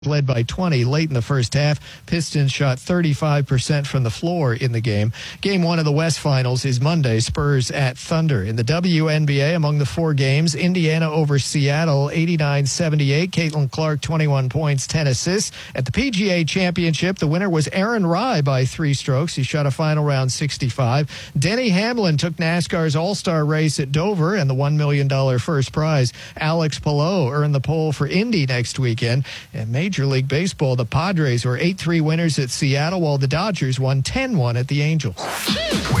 led by 20 late in the first half. Pistons shot 35% from the floor in the game. Game 1 of the West Finals is Monday, Spurs at Thunder. In the WNBA, among the 4 games, Indiana over Seattle, 89-78. Caitlin Clark, 21 points, 10 assists. At the PGA Championship, the winner was Aaron Rai by 3 strokes. He shot a final round 65. Denny Hamlin took NASCAR's All-Star race at Dover and the $1 million first prize. Alex Palou earned the pole for Indy next weekend. And Major League Baseball, the Padres were 8-3 winners at Seattle, while the Dodgers won 10-1 at the Angels.